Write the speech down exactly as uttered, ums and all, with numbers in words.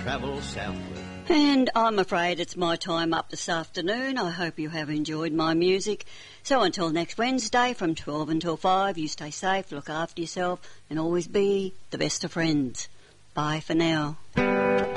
travel southward. And I'm afraid it's my time up this afternoon. I hope you have enjoyed my music. So until next Wednesday from twelve until five, you stay safe, look after yourself, and always be the best of friends. Bye for now.